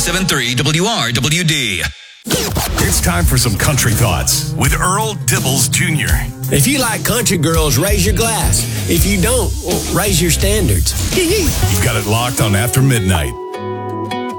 97.3 WRWD. It's time for some country thoughts with Earl Dibbles Jr. If you like country girls, raise your glass. If you don't, raise your standards. You've got it locked on After Midnight.